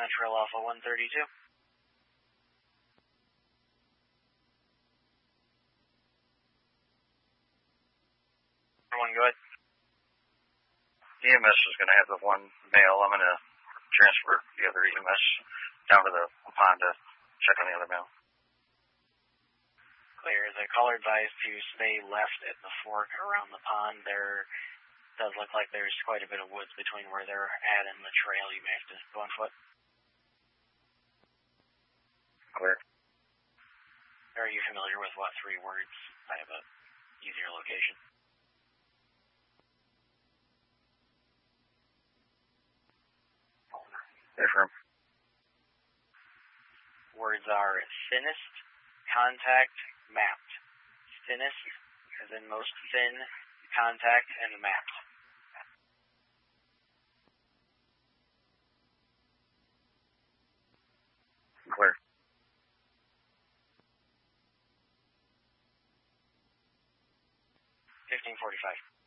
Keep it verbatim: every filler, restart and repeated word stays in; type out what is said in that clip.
Central Alpha one thirty-two. Everyone go ahead. E M S is going to have the one male. I'm going to transfer the other E M S down to the pond to check on the other male. Clear. The caller advised to stay left at the fork around the pond. There does look like there's quite a bit of woods between where they're at and the trail. You may have to go on foot. Clear. Are you familiar with what three words? I have a easier location. Affirm. Words are thinnest, contact, mapped. Thinnest, as in most thin, contact, and mapped. Clear. fifteen forty-five.